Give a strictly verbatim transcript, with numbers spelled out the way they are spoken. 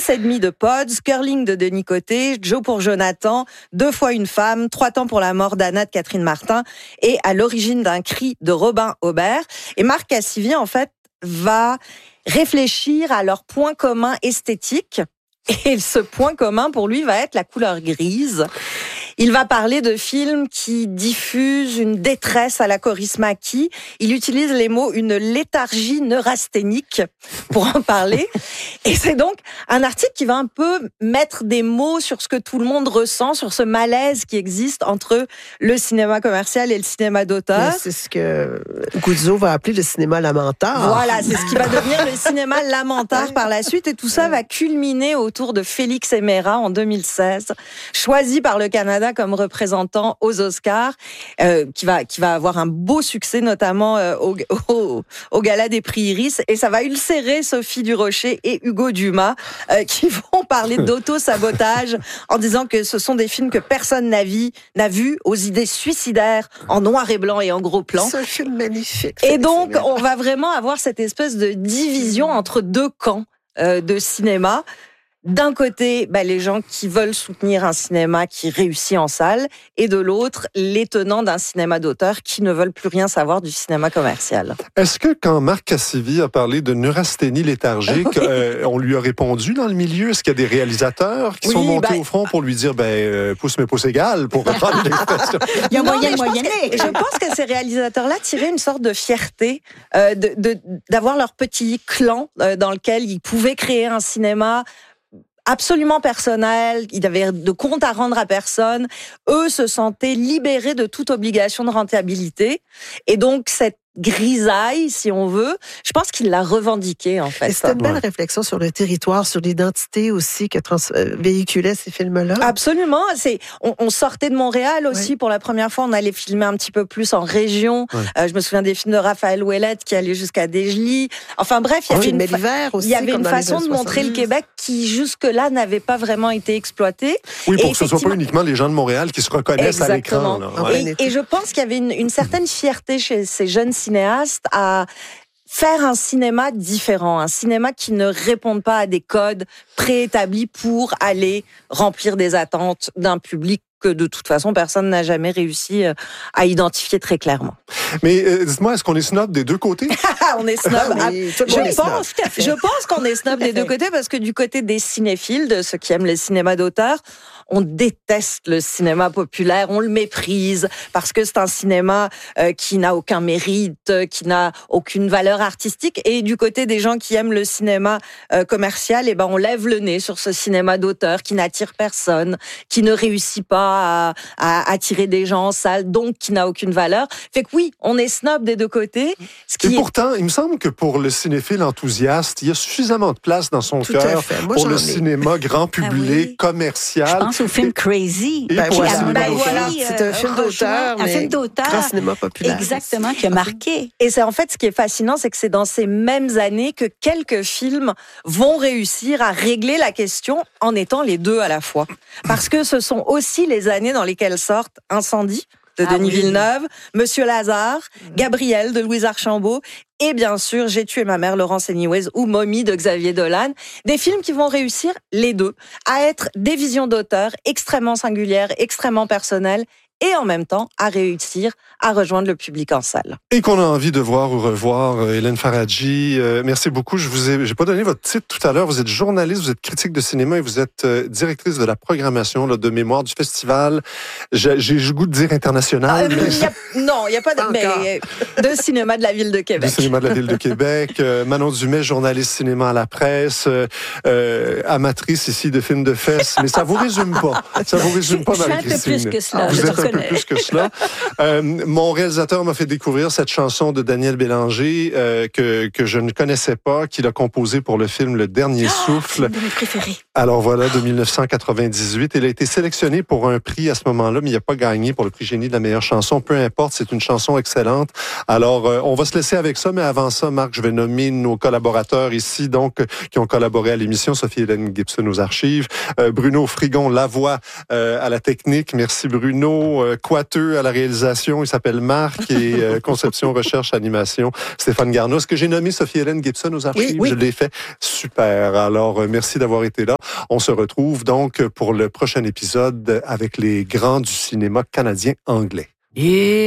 Six et demi de Pods, Curling de Denis Côté, Joe pour Jonathan, Deux fois une femme, Trois temps pour la mort d'Anna de Catherine Martin et À l'origine d'un cri de Robin Aubert. Et Marc Cassivi, en fait, va réfléchir à leur point commun esthétique. Et ce point commun, pour lui, va être la couleur grise. Il va parler de films qui diffusent une détresse à la chorismaquie. Il utilise les mots une léthargie neurasthénique pour en parler. Et c'est donc un article qui va un peu mettre des mots sur ce que tout le monde ressent, sur ce malaise qui existe entre le cinéma commercial et le cinéma d'auteur. Mais c'est ce que Guzzo va appeler le cinéma lamentard. Voilà, c'est ce qui va devenir le cinéma lamentard par la suite. Et tout ça va culminer autour de Félix Emera en deux mille seize, choisi par le Canada comme représentant aux Oscars, euh, qui va qui va avoir un beau succès, notamment euh, au, au, au Gala des prix Iris. Et ça va ulcérer Sophie Durocher et Hugo Dumas, euh, qui vont parler d'auto-sabotage en disant que ce sont des films que personne n'a vu, n'a vu, aux idées suicidaires, en noir et blanc et en gros plan. C'est un film magnifique. Et donc, on va vraiment avoir cette espèce de division entre deux camps euh, de cinéma. D'un côté, bah, les gens qui veulent soutenir un cinéma qui réussit en salle, et de l'autre, les tenants d'un cinéma d'auteur qui ne veulent plus rien savoir du cinéma commercial. Est-ce que quand Marc Cassivi a parlé de neurasthénie léthargique, oui. euh, on lui a répondu dans le milieu? Est-ce qu'il y a des réalisateurs qui oui, sont montés ben, au front pour lui dire ben, euh, pouce mais pouce égal, pour reprendre l'expression? Il y a non, moyen de moyenner. Je pense que ces réalisateurs-là tiraient une sorte de fierté euh, de, de, d'avoir leur petit clan euh, dans lequel ils pouvaient créer un cinéma absolument personnel, ils avaient de compte à rendre à personne. Eux se sentaient libérés de toute obligation de rentabilité. Et donc, cette grisaille, si on veut, je pense qu'il l'a revendiqué, en fait. Et c'était une belle ouais. réflexion sur le territoire, sur l'identité aussi que trans- euh, véhiculaient ces films-là. Absolument. C'est, on, on sortait de Montréal aussi ouais. pour la première fois. On allait filmer un petit peu plus en région. Ouais. Euh, je me souviens des films de Raphaël Ouellette qui allaient jusqu'à Desjely. Enfin bref, il y avait oui, une, fa- aussi, il y avait une façon de montrer le Québec qui jusque-là n'avait pas vraiment été exploitée. Oui, pour et que ce ne soit pas uniquement les gens de Montréal qui se reconnaissent Exactement. à l'écran. Là. Ouais. Et, et je pense qu'il y avait une, une certaine fierté chez ces jeunes cinéastes à faire un cinéma différent, un cinéma qui ne réponde pas à des codes préétablis pour aller remplir des attentes d'un public que de toute façon personne n'a jamais réussi à identifier très clairement. Mais euh, dites-moi, est-ce qu'on est snob des deux côtés? On est snob. Ah, oui, je, je, pense, je pense qu'on est snob des deux côtés parce que du côté des cinéphiles, de ceux qui aiment le cinéma d'auteur, on déteste le cinéma populaire, on le méprise parce que c'est un cinéma euh, qui n'a aucun mérite, qui n'a aucune valeur artistique. Et du côté des gens qui aiment le cinéma euh, commercial, eh ben on lève le nez sur ce cinéma d'auteur qui n'attire personne, qui ne réussit pas à, à attirer des gens en salle, donc qui n'a aucune valeur. Fait que oui, on est snob des deux côtés. Ce qui Et est... pourtant, il me semble que pour le cinéphile enthousiaste, il y a suffisamment de place dans son Tout cœur Moi, pour le ai... cinéma grand public, ah oui. commercial. Je pense au film Crazy. Et ben, pour oui, le cinéma ben, d'auteur. voilà, c'est un film d'auteur, un mais film d'auteur, grand cinéma populaire. Exactement, qui a marqué. Et c'est en fait ce qui est fascinant, c'est que c'est dans ces mêmes années que quelques films vont réussir à régler la question en étant les deux à la fois. Parce que ce sont aussi les années dans lesquelles sortent Incendie de ah Denis oui. Villeneuve, Monsieur Lazare, Gabriel de Louise Archambault et bien sûr J'ai tué ma mère, Laurence Anyways ou Mommy de Xavier Dolan. Des films qui vont réussir les deux à être des visions d'auteur extrêmement singulières, extrêmement personnelles et en même temps à réussir à rejoindre le public en salle. Et qu'on a envie de voir ou revoir. Euh, Hélène Faradji, euh, merci beaucoup. Je vous ai, j'ai pas donné votre titre tout à l'heure. Vous êtes journaliste, vous êtes critique de cinéma et vous êtes euh, directrice de la programmation là, de mémoire du festival. J'ai, j'ai le goût de dire international. Euh, mais... y a, non, il n'y a pas de, mais, de cinéma de la ville de Québec. Du cinéma de la ville de Québec. Euh, Manon Dumais, journaliste cinéma à la presse, euh, euh, amatrice ici de films de fesses. Mais ça vous résume pas. Ça vous résume pas, Marie-Christine. Je suis un peu plus que cela. Vous êtes un peu plus que cela. Euh, mon réalisateur m'a fait découvrir cette chanson de Daniel Bélanger euh, que, que je ne connaissais pas, qu'il a composée pour le film Le Dernier oh, Souffle. C'est un de mes préférés. Alors voilà, de dix-neuf cent quatre-vingt-dix-huit. Il a été sélectionné pour un prix à ce moment-là, mais il n'a pas gagné pour le prix Génie de la meilleure chanson. Peu importe, c'est une chanson excellente. Alors, euh, on va se laisser avec ça, mais avant ça, Marc, je vais nommer nos collaborateurs ici, donc, qui ont collaboré à l'émission. Sophie-Hélène Gibson aux archives, euh, Bruno Frigon, la voix euh, à la technique. Merci Bruno. duo euh, coiteux à la réalisation. Il s'appelle Marc et euh, conception, recherche, animation, Stéphane Garneau. Est-ce que j'ai nommé Sophie-Hélène Gibson aux archives? Oui, oui. Je l'ai fait. Super. Alors, euh, merci d'avoir été là. On se retrouve donc pour le prochain épisode avec les grands du cinéma canadien anglais. Et